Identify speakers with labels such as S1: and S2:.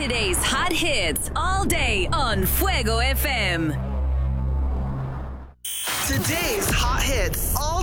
S1: Today's hot hits all day on Fuego FM.
S2: Today's hot hits all